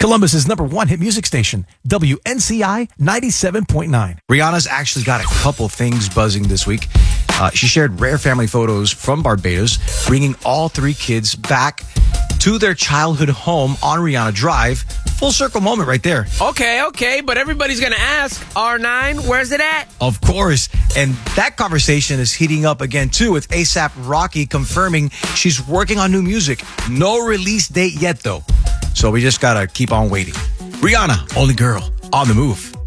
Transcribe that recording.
Columbus's #1 hit music station, WNCI 97.9. Rihanna's actually got a couple things buzzing this week. She shared rare family photos from Barbados, bringing all 3 kids back to their childhood home on Rihanna Drive. Full circle moment right there. Okay, but everybody's going to ask, R9, where's it at? Of course. And that conversation is heating up again, too, with A$AP Rocky confirming she's working on new music. No release date yet, though. So we just got to keep on waiting. Rihanna, only girl, on the move.